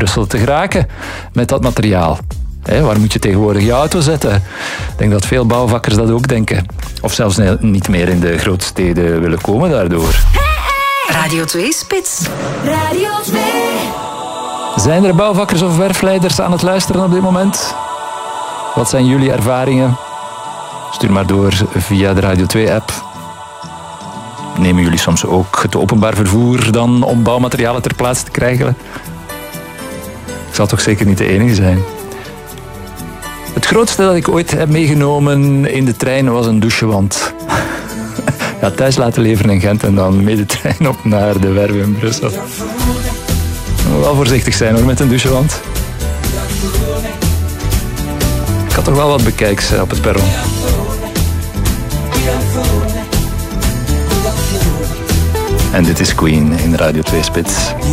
Brussel te geraken met dat materiaal. Waar moet je tegenwoordig je auto zetten? Ik denk dat veel bouwvakkers dat ook denken. Of zelfs niet meer in de grootsteden willen komen daardoor. Radio 2 Spits. Radio 2. Zijn er bouwvakkers of werfleiders aan het luisteren op dit moment? Wat zijn jullie ervaringen? Stuur maar door via de Radio 2-app. Nemen jullie soms ook het openbaar vervoer dan om bouwmaterialen ter plaatse te krijgen? Ik zal toch zeker niet de enige zijn. Het grootste dat ik ooit heb meegenomen in de trein was een douchewand. Ja, thuis laten leveren in Gent en dan mee de trein op naar de werf in Brussel. Wel voorzichtig zijn hoor met een douchewand. Ik had toch wel wat bekijks op het perron. En dit is Queen in Radio 2 Spits.